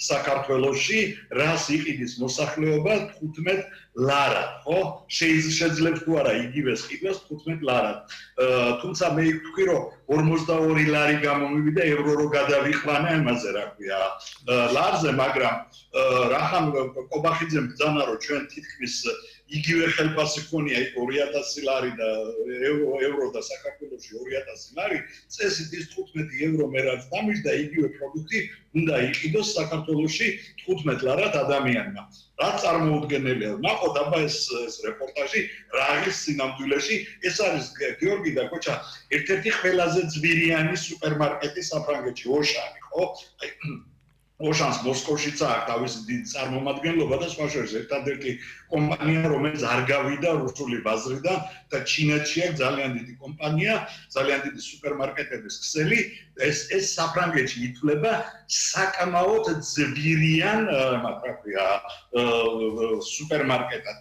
საქართველოში რას იყიდის მოსახლეობა 15 ლარად, ხო? შეიძლება თუ არა იგივეს ყიდვას 15 ლარად. თუმცა მე ვთქვი, რომ 42 ლარი გამომივიდა ევრო რო გადავიყვანა ამაზე, რა ქვია, ლარზე, მაგრამ რახან კობახიძემ ბრძანა, რომ ჩვენ თითქმის იგივე ხელფასი ქონია 2000 ლარი და ევრო და საქართველოში 2000 ლარი, წესით ის 15 ევრო მე რაც დამიჯდა, იგივე პროდუქტი უნდა იყიდოს საქართველოში 15 ლარად ადამიანმა. რა წარმოუდგენელია. ნახოთ აბა ეს რეპორტაჟი რაღის სინამდვილეში, ეს არის გიორგი და კოჩა, ერთ-ერთი ყველაზე ძვირიანი სუპერმარკეტი საფრანგეთში, ოშანი, ხო? ოშანს მოსკოვშიც აქვს თავისი დიდი წარმომადგენლობა და სხვა შორის ერთადერთი კომპანია, რომელიც არ გავიდა რუსული ბაზრიდან და ჩინეთში აქვს ძალიან დიდი კომპანია, ძალიან დიდი სუპერმარკეტების ქსელი, ეს საფრანგეთში ითვლება საკმაოდ ძვირიან, რა ქვია, სუპერმარკეტად.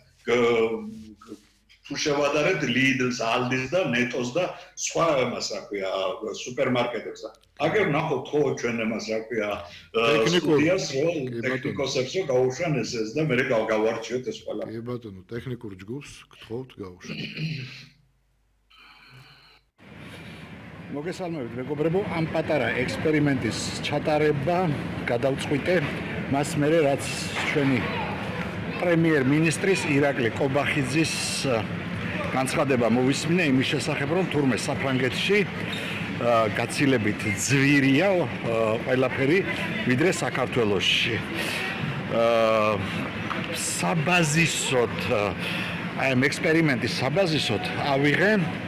თუ შევადარებთ Lidl-ს, Aldi-ს და Netto-ს და სხვა ამას, რა ქვია, სუპერმარკეტებს. აგერ ნახოთ ხო ჩვენ ამას, რა ქვია, სტუდიას, ტექნიკოსებს რომ გაუშვან ეს და მე გავარჩიოთ ეს ყველა. კი ბატონო, ტექნიკურ ჯგუფს გთხოვთ გაუშვან. მოგესალმებით მეგობრებო, ამ პატარა ექსპერიმენტის ჩატარება გადავწყვიტე მას მერე რაც ჩვენი პრემიერ-მინისტრის ირაკლი კობახიძის განცხადება მოვისმინე იმის შესახებ, რომ თურმე საფრანგეთში გაცილებით ძვირია ყველაფერი ვიდრე საქართველოში. საბაზისოდ აი ამ ექსპერიმენტის საბაზისოდ ავიღე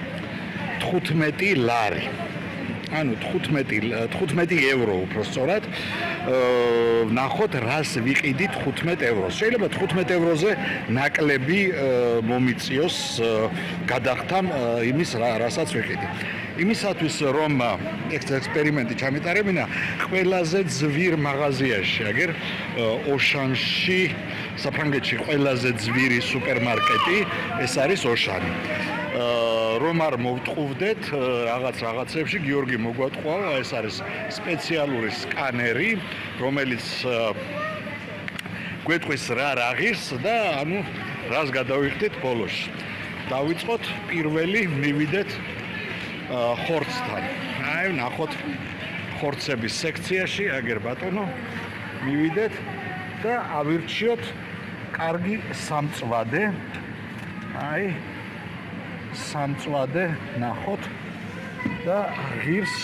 15 ლარი. ანუ 15 ევრო უფრო სწორად. ნახოთ რას ვიყიდით 15 ევროს. შეიძლება 15 ევროზე ნაკლები მომიწიოს გადახთან იმის რასაც ვიყიდით. იმისათვის რომ ეს ექსპერიმენტი ჩამეტარებინა ყველაზე ძვირ მაღაზიაში, აგერ ოშანში, საფრანგეთში ყველაზე ძვირი სუპერმარკეტი ეს არის ოშანი. რომ არ მოვტყუვდეთ რაღაცებში, გიორგი მოგვატყუა, ეს არის სპეციალური სკანერი, რომელიც გვეტყვის რა რაღირს და ანუ რას გადავიხდით ბოლოში. დავიწყოთ პირველი მივიდეთ ხორცთან. აი, ნახოთ ხორცების სექციაში, აგერ ბატონო, მივიდეთ და ავირჩიოთ კარგი სამწვადე. აი სამწვადე ნახოთ და ღირს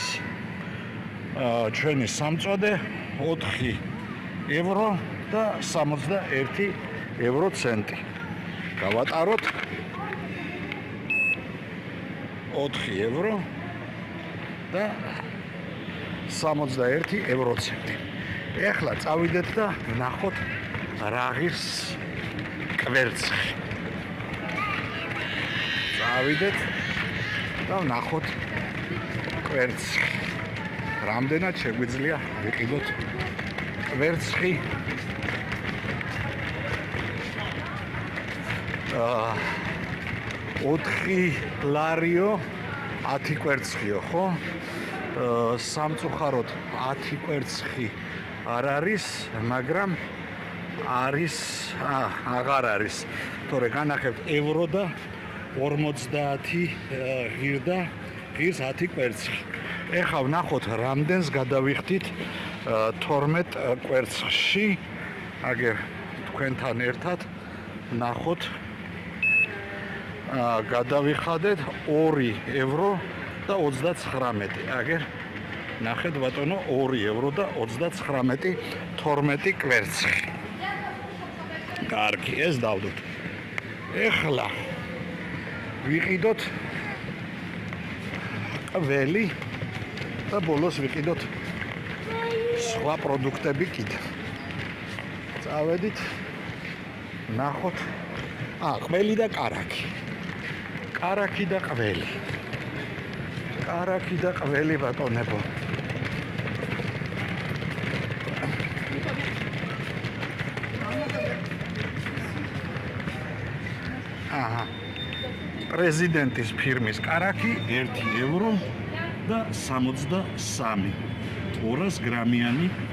ჩვენი სამწვადე 4 ევრო და 61 ევრო ცენტი. გავატაროთ 4 ევრო და 61 ევრო ცენტი. ეხლა წავიდეთ და ნახოთ რა ღირს კვერცხი. ავიდეთ და ნახოთ კვერცხი. რამდენად შეგვიძლია ვიყიდოთ კვერცხი? 4 ლარიო 10 კვერცხიო, ხო? სამწუხაროდ 10 კვერცხი არ არის, მაგრამ არის, აღარ არის. თორე განახებთ ევრო და 50 ღირს 10 კვერცხი. ეხლა ვნახოთ რამდენს გადავიხდით 12 კვერცხში. აგერ თქვენთან ერთად ვნახოთ გადავიხადეთ 2 ევრო და 29. აგერ ნახეთ ბატონო 2 ევრო და 29 12 კვერცხი. კარგი, ეს დავდოთ. ეხლა ვიყიდოთ ყველი და ბოლოს ვიყიდოთ სხვა პროდუქტები კიდევ. წავედით, ნახოთ, ყველი და კარაქი. კარაქი და ყველი. კარაქი და ყველი ბატონებო. პრეზიდენტის ფირმის კარაქი 1 ევრო და 63 200 გრამიანი